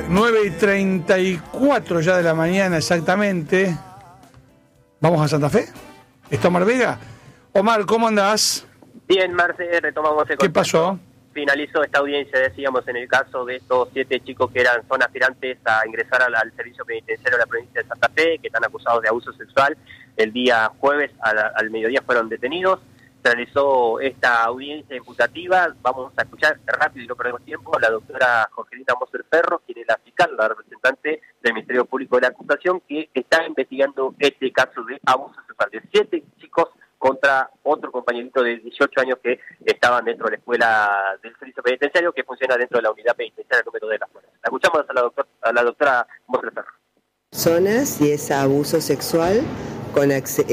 9:34 ya de la mañana exactamente. ¿Vamos a Santa Fe? ¿Está Omar Vega? Omar, ¿cómo andás? Bien, Marce, retomamos el contacto. ¿Qué pasó? Finalizó esta audiencia, decíamos, en el caso de estos 7 chicos que son aspirantes a ingresar al servicio penitenciario de la provincia de Santa Fe, que están acusados de abuso sexual. El día jueves al mediodía fueron detenidos. Se realizó esta audiencia imputativa. Vamos a escuchar rápido y no perdemos tiempo a la doctora Jorgelina Moser Ferro, quien es la fiscal, la representante del Ministerio Público de la acusación, que está investigando este caso de abuso sexual de 7 chicos contra otro compañerito de 18 años que estaban dentro de la escuela del servicio penitenciario, que funciona dentro de la unidad penitenciaria número de las Fuerzas. La escuchamos a la doctora Moser Ferro. Personas, y es abuso sexual con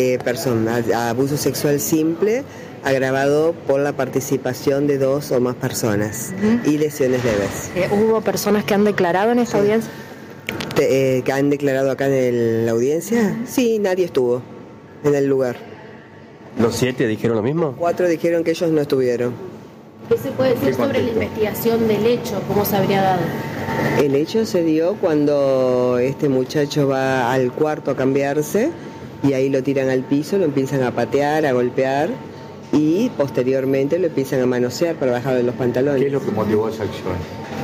abuso sexual simple agravado por la participación de 2 o más personas y lesiones leves. ¿Hubo personas que han declarado en esta audiencia? ¿Que han declarado acá en la audiencia? Sí, nadie estuvo en el lugar. ¿Los 7 dijeron lo mismo? 4 dijeron que ellos no estuvieron. ¿Qué se puede decir sobre la investigación del hecho? ¿Cómo se habría dado? El hecho se dio cuando este muchacho va al cuarto a cambiarse y ahí lo tiran al piso, lo empiezan a patear, a golpear y posteriormente lo empiezan a manosear para bajarle los pantalones. ¿Qué es lo que motivó esa acción?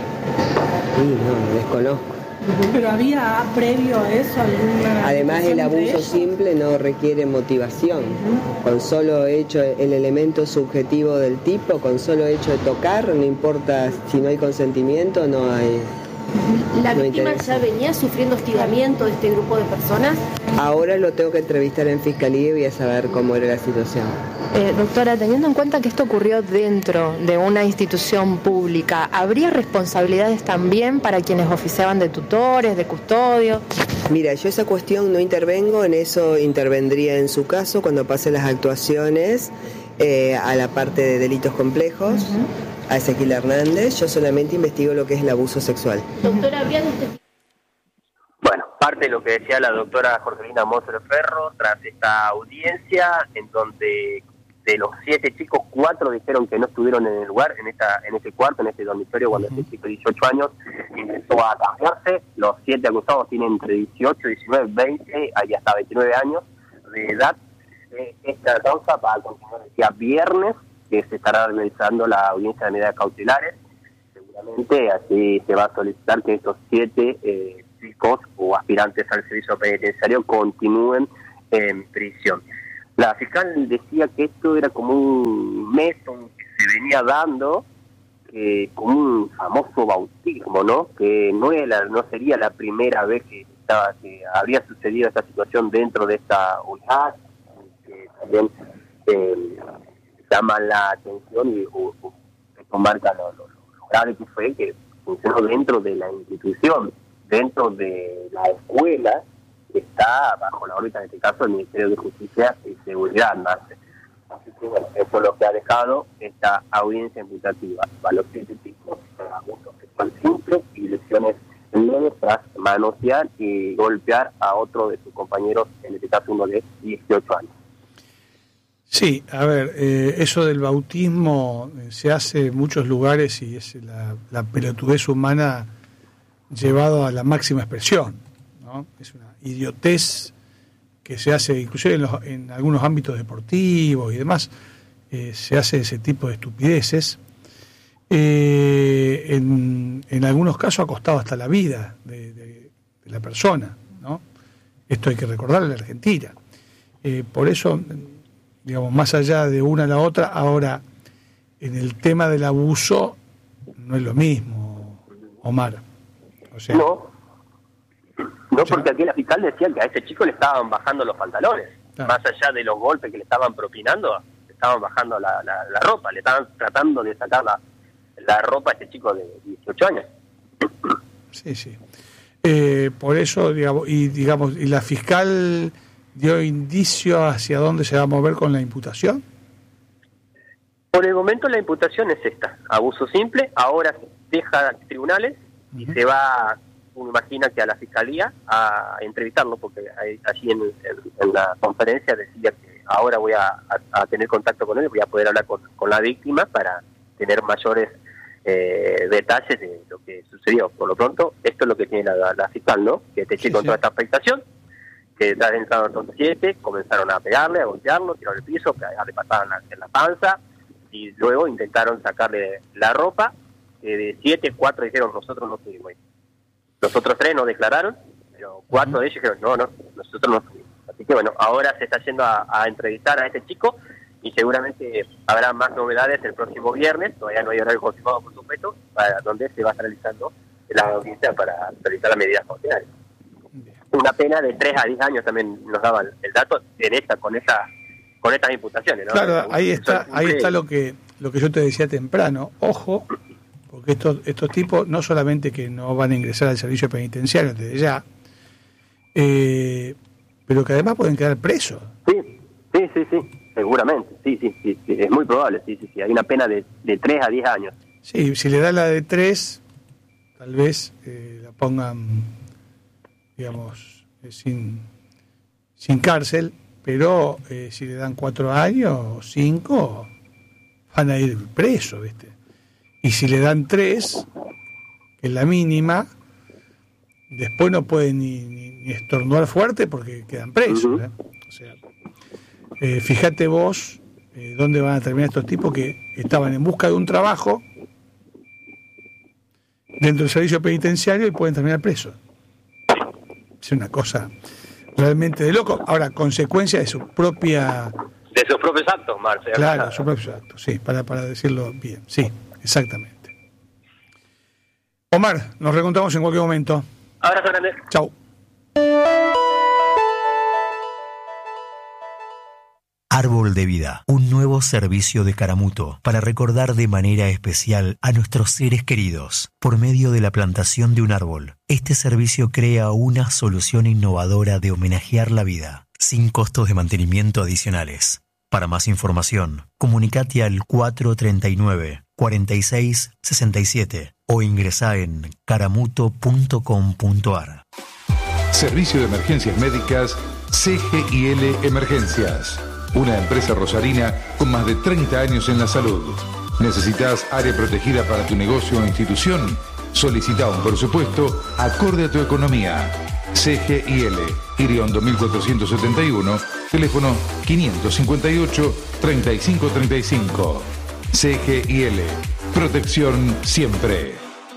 Sí, no, desconozco. ¿Pero había previo a eso alguna...? Además, el abuso simple no requiere motivación. Con solo hecho, el elemento subjetivo del tipo, con solo hecho de tocar, no importa si no hay consentimiento, no hay... ¿La víctima ya venía sufriendo hostigamiento de este grupo de personas? Ahora lo tengo que entrevistar en fiscalía y voy a saber cómo era la situación. Doctora, teniendo en cuenta que esto ocurrió dentro de una institución pública, ¿habría responsabilidades también para quienes oficiaban de tutores, de custodios? Mira, yo esa cuestión no intervengo, en eso intervendría en su caso cuando pasen las actuaciones a la parte de delitos complejos, a Ezequiel Hernández. Yo solamente investigo lo que es el abuso sexual. Doctora, ¿habría usted... Bueno, parte de lo que decía la doctora Jorgelina Moser Ferro tras esta audiencia, en donde de los 7 chicos, 4 dijeron que no estuvieron en el lugar, en este cuarto, en este dormitorio, cuando este chico de 18 años empezó a cambiarse. Los 7 acusados tienen entre 18, 19, 20 y hasta 29 años de edad. Esta causa va a continuar el día viernes, que se estará realizando la audiencia de medidas cautelares. Seguramente así se va a solicitar que estos 7 chicos o aspirantes al servicio penitenciario continúen en prisión. La fiscal decía que esto era como un método que se venía dando, como un famoso bautismo, ¿no? Que no sería la primera vez que habría sucedido esta situación dentro de esta unidad, que también llama la atención y esto marca lo grave que fue, que funcionó dentro de la institución, dentro de la escuela, que está bajo la órbita, en este caso, del Ministerio de Justicia y Seguridad, Marce. Así que, bueno, eso es lo que ha dejado esta audiencia imputativa. A los 7 tipos, abuso sexual simple y lesiones leves tras manosear y golpear a otro de sus compañeros, en este caso uno de 18 años. Sí, a ver, eso del bautismo se hace en muchos lugares y es la pelotudez humana llevado a la máxima expresión, ¿no? Es una idiotez que se hace inclusive en algunos ámbitos deportivos y demás, se hace ese tipo de estupideces. En algunos casos ha costado hasta la vida de la persona, ¿no? Esto hay que recordarlo en la Argentina. Por eso, digamos, más allá de una a la otra, ahora en el tema del abuso no es lo mismo, Omar. O sea, no, porque aquí la fiscal decía que a ese chico le estaban bajando los pantalones, más allá de los golpes que le estaban propinando, le estaban bajando la ropa, le estaban tratando de sacar la ropa a este chico de 18 años. Sí. Por eso, digamos, y la fiscal dio indicio hacia dónde se va a mover con la imputación. Por el momento la imputación es esta, abuso simple. Ahora se deja tribunales y se va, uno imagina, que a la fiscalía a entrevistarlo, porque allí en la conferencia decía que ahora voy a tener contacto con él, voy a poder hablar con la víctima para tener mayores detalles de lo que sucedió. Por lo pronto, esto es lo que tiene la fiscal, ¿no? Que este chico entró a esta afectación, que entraron los 7, comenzaron a pegarle, a golpearlo, tiraron el piso, pegarle patadas en la panza, y luego intentaron sacarle la ropa. De 7, 4 dijeron, nosotros no estuvimos ahí. Los otros 3 no declararon, pero 4 de ellos dijeron, no, nosotros no estuvimos. Así que bueno, ahora se está yendo a entrevistar a este chico, y seguramente habrá más novedades el próximo viernes. Todavía no hay horario confirmado, por supuesto, para donde se va a estar realizando la audiencia para realizar las medidas cautelares. Una pena de 3 a 10 años también nos daban el dato con estas imputaciones, ¿no? Claro, ahí está lo que yo te decía temprano. Ojo, porque estos tipos no solamente que no van a ingresar al servicio penitenciario desde ya, pero que además pueden quedar presos. Sí, seguramente, sí, es muy probable, sí, hay una pena de 3 a 10 años. Sí, si le da la de 3, tal vez la pongan, digamos, sin cárcel, pero si le dan 4 años o 5, van a ir presos, ¿viste? Y si le dan 3, que es la mínima, después no pueden ni estornudar fuerte porque quedan presos, ¿eh? O sea, fíjate vos dónde van a terminar estos tipos que estaban en busca de un trabajo dentro del servicio penitenciario y pueden terminar presos. Es una cosa realmente de loco. Ahora, consecuencia de sus propios actos, Marcelo. Claro, sus propios actos, sí, para decirlo bien. Sí, exactamente. Omar, nos reencontramos en cualquier momento. Abrazo grande. Chau. Árbol de Vida, un nuevo servicio de Caramuto para recordar de manera especial a nuestros seres queridos por medio de la plantación de un árbol. Este servicio crea una solución innovadora de homenajear la vida, sin costos de mantenimiento adicionales. Para más información, comunicate al 439-4667 o ingresá en caramuto.com.ar. Servicio de Emergencias Médicas CGIL Emergencias. Una empresa rosarina con más de 30 años en la salud. ¿Necesitas área protegida para tu negocio o institución? Solicita un presupuesto acorde a tu economía. CGIL, Iriondo 1471, teléfono 558-3535. CGIL, protección siempre.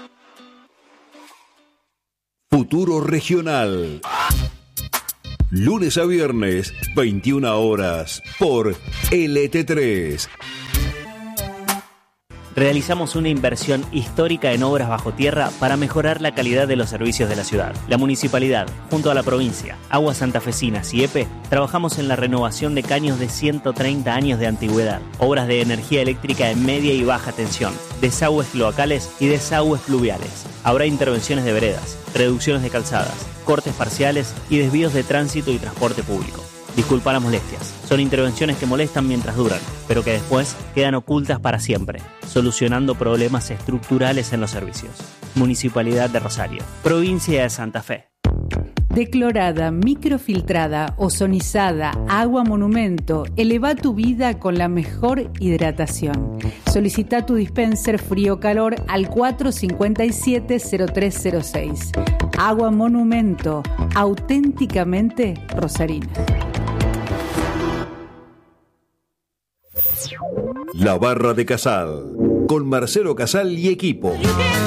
Futuro Regional. Lunes a viernes, 21 horas, por LT3. Realizamos una inversión histórica en obras bajo tierra para mejorar la calidad de los servicios de la ciudad. La municipalidad, junto a la provincia, Aguas Santafesinas y EPE, trabajamos en la renovación de caños de 130 años de antigüedad, obras de energía eléctrica en media y baja tensión, desagües cloacales y desagües pluviales. Habrá intervenciones de veredas, reducciones de calzadas, cortes parciales y desvíos de tránsito y transporte público. Disculpa las molestias, son intervenciones que molestan mientras duran, pero que después quedan ocultas para siempre, solucionando problemas estructurales en los servicios. Municipalidad de Rosario, Provincia de Santa Fe. Declorada, microfiltrada, ozonizada, agua monumento, eleva tu vida con la mejor hidratación. Solicita tu dispenser frío-calor al 457-0306. Agua monumento, auténticamente rosarina. La Barra de Casal, con Marcelo Casal y equipo.